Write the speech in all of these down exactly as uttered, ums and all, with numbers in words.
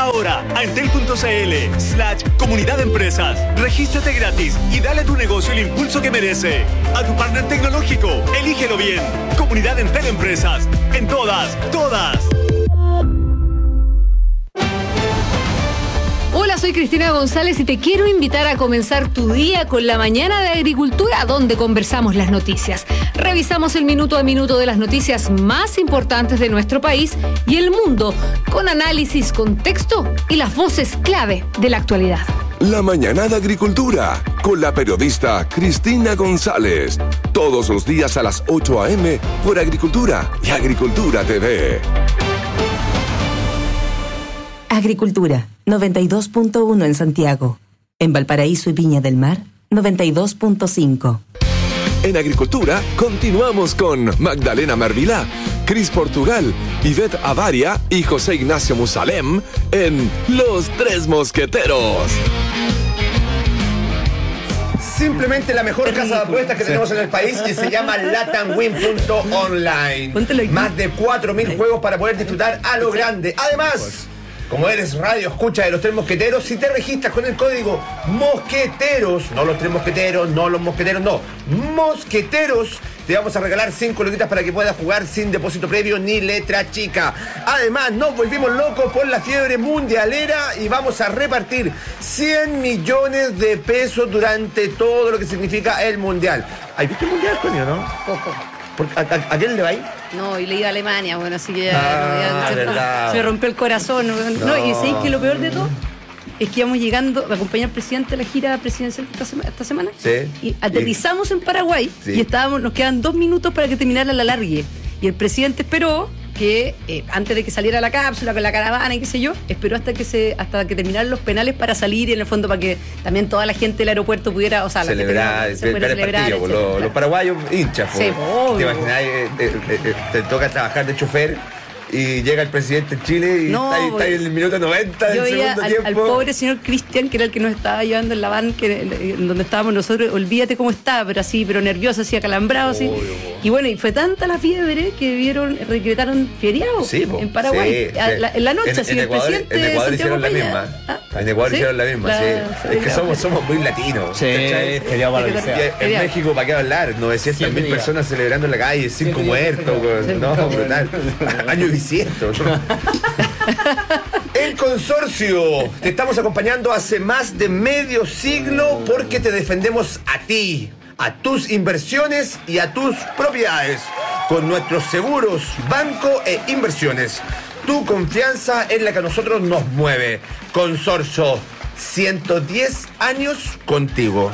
ahora a entel.cl slash comunidad de empresas. Regístrate gratis y dale a tu negocio el impulso que merece. A tu partner tecnológico, elígelo bien. Comunidad Entel Empresas. En todas, todas. Hola, soy Cristina González y te quiero invitar a comenzar tu día con la Mañana de Agricultura, donde conversamos las noticias. Revisamos el minuto a minuto de las noticias más importantes de nuestro país y el mundo, con análisis, contexto y las voces clave de la actualidad. La Mañana de Agricultura, con la periodista Cristina González. Todos los días a las ocho a eme por Agricultura y Agricultura T V. Agricultura, noventa y dos punto uno en Santiago. En Valparaíso y Viña del Mar, noventa y dos punto cinco. En Agricultura, continuamos con Magdalena Mervilá, Cris Portugal, Ivette Avaria y José Ignacio Musalem en Los Tres Mosqueteros. Simplemente la mejor casa de apuestas que tenemos en el país, y se llama latamwin punto online. Más de cuatro mil juegos para poder disfrutar a lo grande. Además, como eres radio escucha de Los Tres Mosqueteros, si te registras con el código Mosqueteros, no Los Tres Mosqueteros, no Los Mosqueteros, no, Mosqueteros, te vamos a regalar cinco luquitas para que puedas jugar sin depósito previo ni letra chica. Además, nos volvimos locos por la fiebre mundialera y vamos a repartir cien millones de pesos durante todo lo que significa el mundial. ¿Has visto el mundial, Conio, no? Poco. ¿A, a, a quién le va ahí? No, y le iba a Alemania, bueno, así que ya, ah, no, ya verdad. se rompió el corazón. No, No. y sabéis que lo peor de todo es que íbamos llegando a acompañar al presidente a la gira presidencial esta, sema, esta semana. Sí. Y aterrizamos y... en Paraguay, sí. Y estábamos, nos quedan dos minutos para que terminara la largue. Y el presidente esperó que eh, antes de que saliera la cápsula con la caravana y qué sé yo, esperó hasta que se hasta que terminaran los penales para salir, y en el fondo para que también toda la gente del aeropuerto pudiera, o sea, celebrar, la gente pudiera celebrar, partido, los, claro. los paraguayos hinchas, sí, te imaginas, eh, eh, eh, te toca trabajar de chofer y llega el presidente de Chile y no, está, ahí, está ahí en el minuto noventa del segundo al, tiempo. Al pobre señor Cristian, que era el que nos estaba llevando en la van, que, en donde estábamos nosotros, olvídate cómo estaba, pero así, pero nervioso, así acalambrado, así. Oh, oh. Y bueno, y fue tanta la fiebre que vieron, decretaron feriado sí, en Paraguay. Sí, a, la, en la noche, en, así, en el Ecuador, presidente en Ecuador hicieron Santiago la Peña. misma. ¿Ah? En Ecuador ¿Sí? hicieron la misma, la, sí. Es que somos, somos muy latinos. Sí, feriado para lo que sea. En México, ¿para qué hablar? novecientas mil personas celebrando en la calle, cinco muertos, no, brutal. Año bisiesto, ¿no? El Consorcio, te estamos acompañando hace más de medio siglo porque te defendemos a ti, a tus inversiones y a tus propiedades con nuestros seguros, banco e inversiones. Tu confianza es la que a nosotros nos mueve. Consorcio, ciento diez años contigo.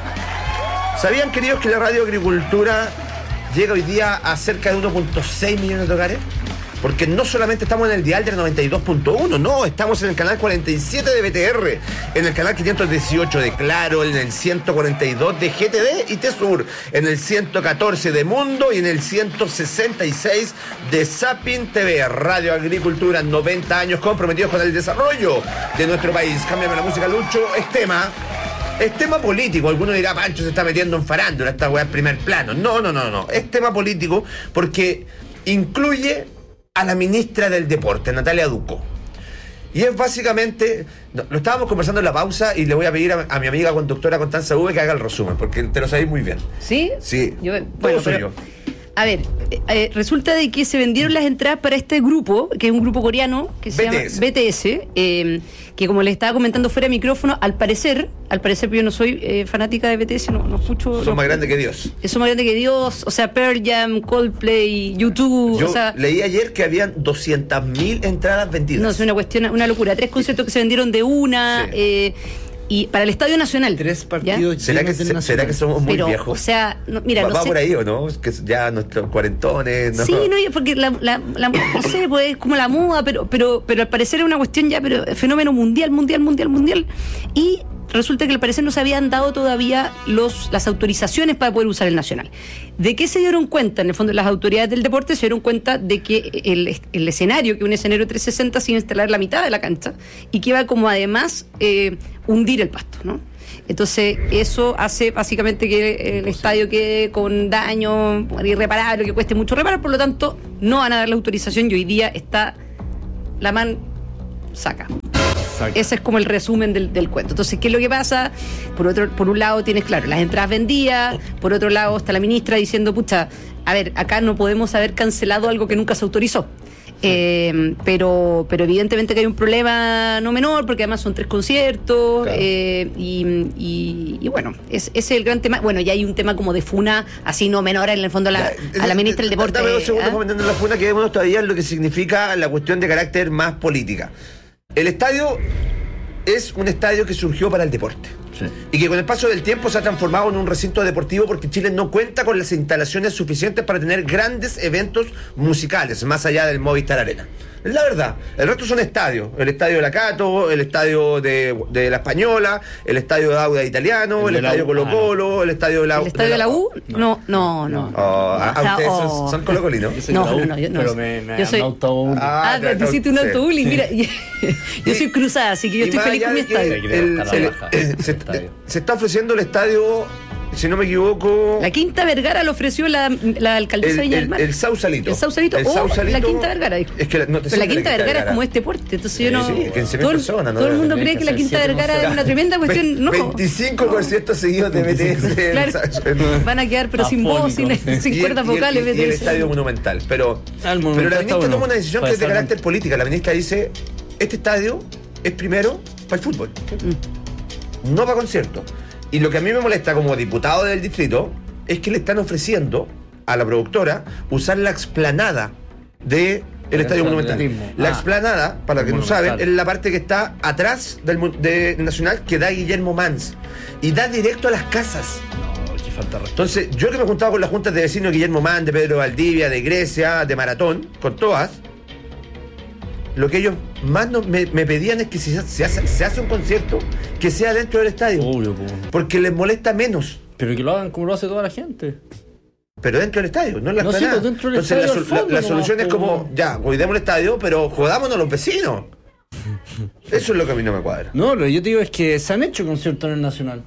¿Sabían, queridos, que la radio Agricultura llega hoy día a cerca de uno punto seis millones de hogares? Porque no solamente estamos en el dial del noventa y dos punto uno, no, estamos en el canal cuarenta y siete de B T R, en el canal quinientos dieciocho de Claro, en el ciento cuarenta y dos de G T D y T-Sur, en el ciento catorce de Mundo y en el ciento sesenta y seis de Sapin T V. Radio Agricultura, noventa años comprometidos con el desarrollo de nuestro país. Cámbiame la música, Lucho, es tema. Es tema político. Alguno dirá, Pancho se está metiendo en farándula, esta weá en primer plano. No, no, no, no. Es tema político porque incluye a la ministra del Deporte, Natalia Ducó. Y es básicamente, lo estábamos conversando en la pausa y le voy a pedir a, a mi amiga conductora Constanza V que haga el resumen, porque te lo sabéis muy bien. ¿Sí? Sí, yo, todo bueno, soy pero, yo. A ver, eh, resulta de que se vendieron las entradas para este grupo, que es un grupo coreano, que se B T S. llama B T S, eh, que como les estaba comentando fuera de micrófono, al parecer, al parecer yo no soy eh, fanática de B T S, no, no escucho... Son no, más grandes que Dios. Son más grandes que Dios, o sea, Pearl Jam, Coldplay, YouTube, Yo o sea... leí ayer que habían doscientas mil entradas vendidas. No, es una cuestión, una locura. Tres conciertos que se vendieron de una... Sí. Eh, y para el Estadio Nacional. Tres partidos. ¿Será que, se, ¿Será que somos muy Pero, viejos? o sea, no, mira, ¿Va, no va sé. por ahí o no? Que ya nuestros cuarentones... ¿no? Sí, no, porque la, la, la, no sé, pues es como la moda, pero, pero, pero al parecer es una cuestión ya, pero fenómeno mundial, mundial, mundial, mundial. Y resulta que al parecer no se habían dado todavía los, las autorizaciones para poder usar el Nacional. ¿De qué se dieron cuenta? En el fondo, las autoridades del deporte se dieron cuenta de que el, el escenario, que un escenario trescientos sesenta se iba a instalar en la mitad de la cancha y que iba como además eh, hundir el pasto, ¿no? Entonces eso hace básicamente que el estadio quede con daño irreparable, que cueste mucho reparar, por lo tanto no van a dar la autorización y hoy día está la man saca. Exacto. Ese es como el resumen del, del cuento. Entonces, ¿qué es lo que pasa? Por otro, por un lado tienes, claro, las entradas vendidas, por otro lado está la ministra diciendo, pucha, a ver, acá no podemos haber cancelado algo que nunca se autorizó. Eh, pero pero evidentemente que hay un problema no menor, porque además son tres conciertos, claro. eh, y, y, y bueno, es, ese es el gran tema. Bueno, ya hay un tema como de funa, así no menor, en el fondo a la, a la ministra del Deporte. Dame dos segundos ¿eh? comentando la funa, quedémonos todavía en lo que significa la cuestión de carácter más política. El estadio es un estadio que surgió para el deporte. Sí. Y que con el paso del tiempo se ha transformado en un recinto deportivo porque Chile no cuenta con las instalaciones suficientes para tener grandes eventos musicales, más allá del Movistar Arena. Es la verdad. El resto son estadios. El estadio de la Cato, el estadio de, de la Española, el estadio de Auda Italiano, el, el estadio Colo Colo, ah, no. el estadio de la U. ¿El estadio de la, de la U? No, no, no. no. Oh, ah, o sea, ¿ustedes oh. son, son colocolinos? No, no, no, yo no. Pero me, me yo soy... autobullying. Ah, pero te hiciste un sí. autobullying. Mira, yo soy cruzada, así que yo estoy feliz con mi estadio. El, el, el, el, se, se está ofreciendo el estadio, si no me equivoco... La Quinta Vergara lo ofreció la, la alcaldesa de Viña del Mar. El Sausalito. El Sausalito el o Sausalito, la Quinta Vergara, dijo. Es que la, no te Pero la Quinta, Quinta Vergara, Vergara es como este porte, entonces yo no... Sí, quince mil todo, personas, ¿no? Todo el mundo cree que la Quinta Vergara es una tremenda cuestión, no. veinticinco por ciento seguidos de B T S. Claro, van a quedar pero sin voz, sin, sin cuerdas vocales. Y el, y el estadio monumental. Pero, pero la ministra toma una decisión que es de carácter política. La ministra dice, este estadio es primero para el fútbol, mm. no para conciertos. Y lo que a mí me molesta como diputado del distrito es que le están ofreciendo a la productora usar la explanada del Estadio Monumental. La ah, explanada, para los que no saben, es la parte que está atrás del de Nacional, que da Guillermo Mans. Y da directo a las casas. No, qué falta de respeto. Entonces, yo que me he juntado con las juntas de vecinos de Guillermo Mans, de Pedro Valdivia, de Grecia, de Maratón, con todas, lo que ellos más no, me, me pedían es que si se hace, se hace un concierto, que sea dentro del estadio. Obvio, pues. Porque les molesta menos. Pero que lo hagan como lo hace toda la gente. Pero dentro del estadio, no en la no, explanada. sí, pues dentro del Entonces estadio, la, fondo, la, la solución no, es como, ya, cuidemos el estadio, pero jodámonos los vecinos. Eso es lo que a mí no me cuadra. No, lo que yo te digo es que se han hecho conciertos en el Nacional.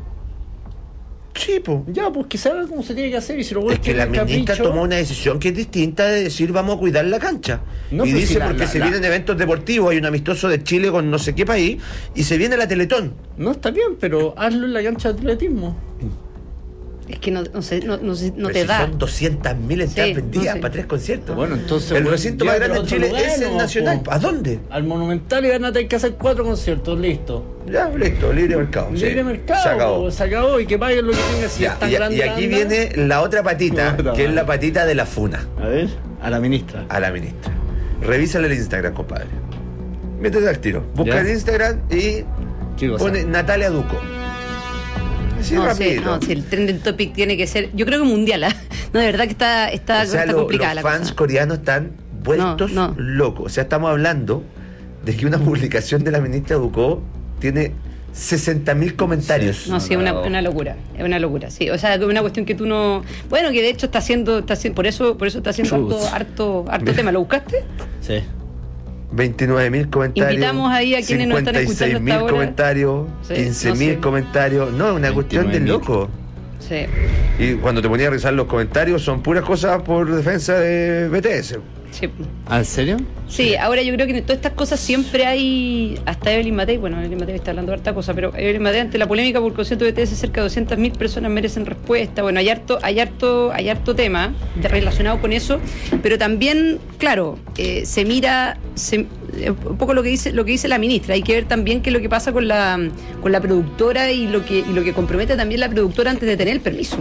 Sí, pues. Ya, pues que se haga como se tiene que hacer y si lo es que la ministra tomó una decisión que es distinta de decir vamos a cuidar la cancha. No, y pues dice si la, porque la, se la... vienen eventos deportivos, hay un amistoso de Chile con no sé qué país y se viene la Teletón. No, está bien, pero hazlo en la cancha de atletismo. Es que no, no, sé, no, no, no te si da. Son doscientas mil entradas sí, vendidas no sé. para tres conciertos. Bueno, entonces. El bueno, recinto más grande en Chile lugar, es el no, Nacional. Po. ¿A dónde? Al Monumental y van a tener que hacer cuatro conciertos, listo. Ya, listo, libre mercado. Libre sí. mercado, se acabó. Po, se acabó y que paguen lo que tengan. Si ya, es tan y, grande, y aquí anda. Viene la otra patita, no, que es la patita de la funa. A ver, a la ministra. A la ministra. Revísale el Instagram, compadre. Métete al tiro. Busca el Instagram y pone Natalia Duco. Sí, no, sí, no, sí, el trending topic tiene que ser, yo creo que mundial, ¿eh? No, de verdad que está, está, o sea, está lo, complicada los la fans cosa. coreanos están vueltos no, no. locos. O sea, estamos hablando de que una publicación de la ministra Ducó tiene sesenta mil comentarios. Sí, no, sí, es una, una locura, es una locura, sí. O sea, es una cuestión que tú no... Bueno, que de hecho está haciendo, está haciendo por eso por eso está haciendo harto, harto, harto tema. ¿Lo buscaste? Sí. veintinueve mil comentarios. Invitamos ahí a quienes nos están escuchando cincuenta y seis mil comentarios, sí, quince mil no sé. comentarios. No, es una cuestión de loco. Sí. Y cuando te ponía a revisar los comentarios, son puras cosas por defensa de B T S. Sí. ¿Ah, en serio? Sí, sí, ahora yo creo que en todas estas cosas siempre hay, hasta Evelyn Matei, bueno, Evelyn Matei está hablando de harta cosa, pero Evelyn Matei, ante la polémica por concierto de B T S, cerca de doscientas mil personas merecen respuesta. Bueno, hay harto, hay harto, hay harto tema de relacionado con eso, pero también, claro, eh, se mira se, eh, un poco lo que dice lo que dice la ministra. Hay que ver también qué es lo que pasa con la con la productora y lo que y lo que compromete también la productora antes de tener el permiso.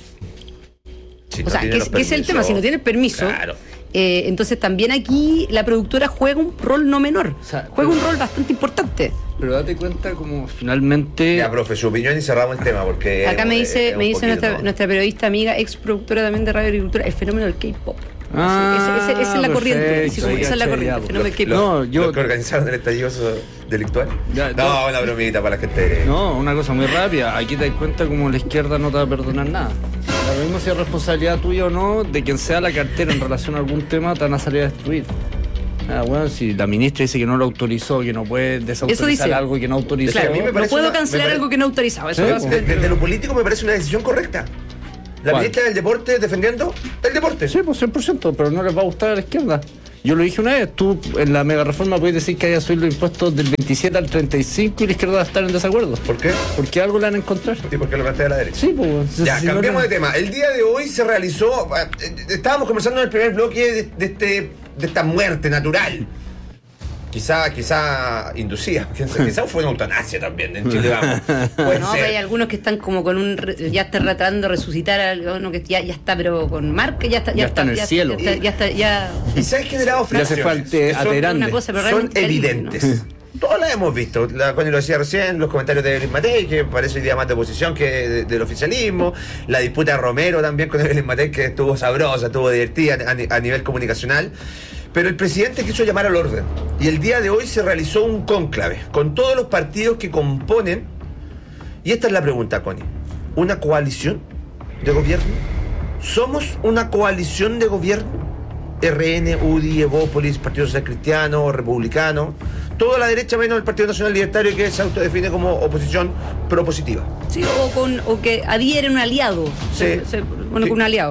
Si o no sea, ¿qué es, ¿qué es el tema? Si no tiene el permiso, claro. Eh, entonces también aquí la productora juega un rol no menor, o sea, juega pero, un rol bastante importante. Pero date cuenta como finalmente... Ya, profe, su opinión y cerramos el tema porque... Acá me dice, eh, me dice poquito, nuestra, ¿no? nuestra periodista amiga, ex productora también de Radio Agricultura, el fenómeno del K-pop. Ah, esa, esa, esa es la corriente, perfecto, sí, como, esa es la corriente, el fenómeno del K-pop. No, yo... Los que organizaron el estallido delictual. Ya, no, yo, una bromita para la gente. No, una cosa muy rápida. Aquí te das cuenta como la izquierda no te va a perdonar nada. Lo mismo si es responsabilidad tuya o no, de quien sea la cartera en relación a algún tema, te van a salir a destruir. Ah, bueno, si la ministra dice que no lo autorizó, que no puede desautorizar algo que no autorizó. Claro, a mí me no puedo una, cancelar pare... algo que no autorizaba. Eso sí, es desde, desde lo político me parece una decisión correcta. La ¿Cuál? ministra del deporte defendiendo el deporte. Sí, pues cien por ciento, pero no les va a gustar a la izquierda. Yo lo dije una vez, tú en la mega reforma puedes decir que haya subido los impuestos del veintisiete al treinta y cinco y la izquierda va a estar en desacuerdo. ¿Por qué? Porque algo le van a encontrar. Sí, porque lo plantea la derecha. Sí, pues. Ya, si cambiemos no, de tema. El día de hoy se realizó, eh, estábamos conversando en el primer bloque de, de, este, de esta muerte natural. Quizá, quizá inducida, quizá fue una eutanasia también en Chile, vamos. Puede no, ser. pero hay algunos que están como con un re- ya está tratando de resucitar a uno que ya, ya está, pero con marca, ya está, ya, Ya está en el ya, cielo. ya está, ya está, ya Y se han generado Le hace fracciones falta que son, aterante. una cosa, pero son realmente terrible, evidentes. ¿no? Todas las hemos visto. La Connie lo decía recién, los comentarios de Evelyn Matei, que parece hoy día más de oposición que de- del oficialismo. La disputa de Romero también con Evelyn Matei, que estuvo sabrosa, estuvo divertida a, ni- a nivel comunicacional. Pero el presidente quiso llamar al orden. Y el día de hoy se realizó un cónclave con todos los partidos que componen. Y esta es la pregunta, Connie. ¿Una coalición de gobierno? ¿Somos una coalición de gobierno? R N, U D I, Evópolis, Partido Social Cristiano, Republicano, toda la derecha menos el Partido Nacional Libertario, que se autodefine como oposición propositiva. Sí, o, con, o que adhieren un aliado. Sí. Se- se- bueno, Sí. con un aliado.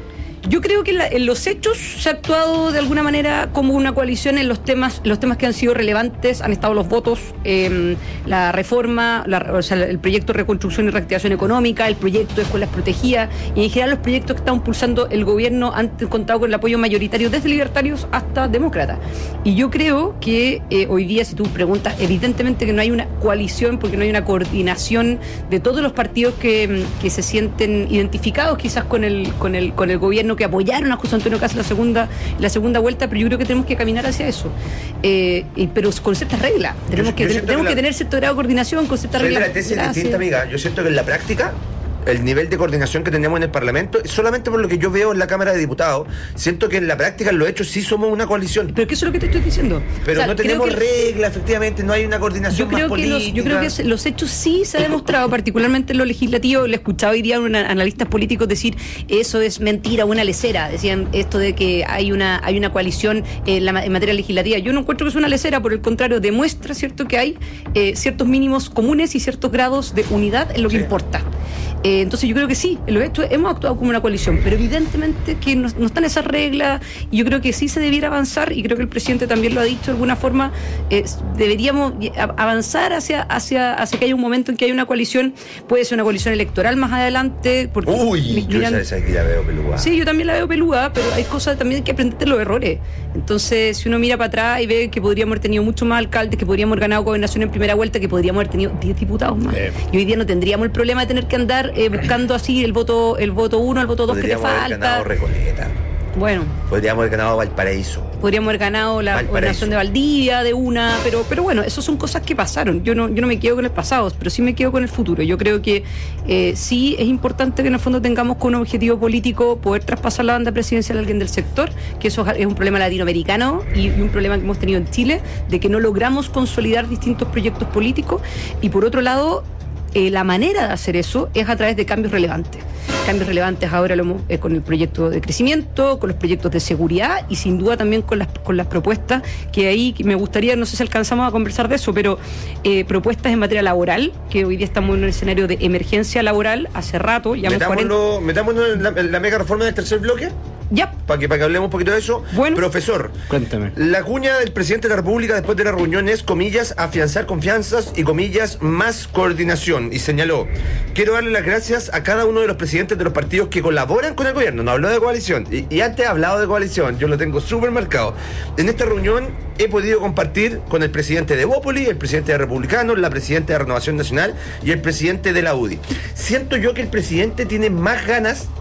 Yo creo que en, la- en los hechos se ha actuado de alguna manera como una coalición en los temas, los temas que han sido relevantes, han estado los votos, eh, la reforma, la- o sea, el proyecto de reconstrucción y reactivación económica, el proyecto de escuelas protegidas y en general los proyectos que está impulsando el gobierno han contado con el apoyo mayoritario desde libertarios hasta demócratas. Y yo creo que eh, hoy día, si tú preguntas, evidentemente que no hay una coalición porque no hay una coordinación de todos los partidos que, que se sienten identificados quizás con el, con el, con el gobierno, que apoyaron a José Antonio Cast en la segunda, la segunda vuelta, pero yo creo que tenemos que caminar hacia eso. Eh, y, pero con ciertas reglas. Tenemos, Yo- que, yo siento tenemos que que, la- tener cierto grado de coordinación con ciertas Soy de reglas. la tesis Gracias. distinta, amiga. Yo siento que en la práctica el nivel de coordinación que tenemos en el Parlamento, solamente por lo que yo veo en la Cámara de Diputados, siento que en la práctica, en los hechos, sí somos una coalición. Pero que eso es lo que te estoy diciendo. Pero O sea, no creo tenemos que- reglas, efectivamente, no hay una coordinación Yo creo, más que política. los, yo creo que es- los hechos sí se ha demostrado, particularmente en lo legislativo. Le escuchaba hoy día a una- analistas políticos decir eso es mentira, una lecera. Decían esto de que hay una hay una coalición en, la, en materia legislativa. Yo no encuentro que es una lecera, por el contrario, demuestra cierto que hay eh, ciertos mínimos comunes y ciertos grados de unidad en lo que Sí. importa. Eh, entonces yo creo que sí, en los hechos hemos actuado como una coalición, pero evidentemente que no, no están esas reglas y yo creo que sí se debiera avanzar y creo que el presidente también lo ha dicho de alguna forma, eh, deberíamos a- avanzar hacia, hacia, hacia que haya un momento en que haya una coalición, puede ser una coalición electoral más adelante. Porque Uy, yo miran- esa, esa que la veo peluda. Sí, yo también la veo peluda, pero hay cosas también que aprender de los errores. Entonces, si uno mira para atrás y ve que podríamos haber tenido muchos más alcaldes, que podríamos haber ganado gobernación en primera vuelta, que podríamos haber tenido diez diputados más. Eh. Y hoy día no tendríamos el problema de tener que andar eh, buscando así el voto el voto uno, el voto dos que te Podríamos haber falta. ganado Recoleta. Bueno, Podríamos haber ganado Valparaíso. podríamos haber ganado la Valparaíso. gobernación de Valdivia, de una, pero pero bueno, eso son cosas que pasaron. Yo no yo no me quedo con el pasado, pero sí me quedo con el futuro. Yo creo que eh, sí es importante que en el fondo tengamos con un objetivo político poder traspasar la banda presidencial a alguien del sector, que eso es un problema latinoamericano y, y un problema que hemos tenido en Chile, de que no logramos consolidar distintos proyectos políticos. Y por otro lado, eh, la manera de hacer eso es a través de cambios relevantes. Cambios relevantes ahora lo hemos, eh, con el proyecto de crecimiento, con los proyectos de seguridad y sin duda también con las, con las propuestas que ahí me gustaría, no sé si alcanzamos a conversar de eso, pero eh, propuestas en materia laboral, que hoy día estamos en un escenario de emergencia laboral hace rato. Ya Metámonos, metámonos en la, en la mega reforma del tercer bloque, Ya, para que, para que hablemos un poquito de eso. Bueno. Profesor, Cuéntame. la cuña del presidente de la República después de la reunión es, comillas, afianzar confianzas y, comillas, más coordinación. Y señaló, quiero darle las gracias a cada uno de los presidentes de los partidos que colaboran con el gobierno. No habló de coalición. Y, y antes ha hablado de coalición. Yo lo tengo súper marcado. En esta reunión he podido compartir con el presidente de Evópolis, el presidente de Republicanos, la presidenta de Renovación Nacional y el presidente de la U D I. Siento yo que el presidente tiene más ganas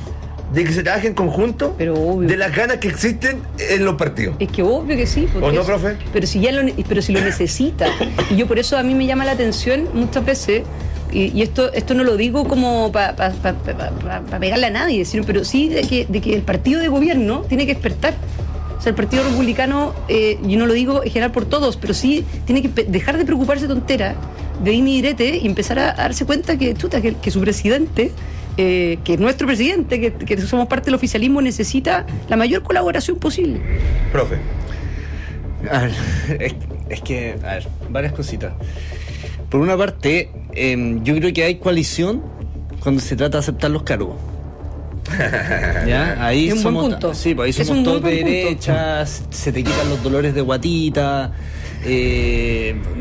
de que se trabaje en conjunto, Pero obvio. de las ganas que existen en los partidos. es que obvio que sí. porque ¿O no, es- profe? Pero si ya lo, ne- pero si lo necesita. Y yo por eso a mí me llama la atención muchas veces, y, y esto esto no lo digo como para pa, pa, pa, pa- pa pegarle a nadie, sino, pero sí de que, de que el partido de gobierno tiene que despertar. O sea, el Partido Republicano, eh, yo no lo digo en general por todos, pero sí tiene que pe- dejar de preocuparse tontera de dime y direte y empezar a, a darse cuenta que, chuta, que, que su presidente, eh, que nuestro presidente, que, que somos parte del oficialismo, necesita la mayor colaboración posible. Profe. A ver, es, es que, a ver, varias cositas. Por una parte, eh, yo creo que hay coalición cuando se trata de aceptar los cargos. ¿Ya? Ahí Es un buen somos, punto. sí, pues ahí Es somos un todos muy de buen punto. derechas, se te quitan los dolores de guatita. Eh,